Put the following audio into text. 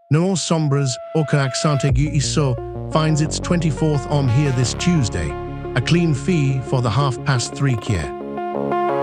Noor Sombras Oka Aksantegu Isso finds its 24th OM here this Tuesday, a clean fee for the 3:30 kier.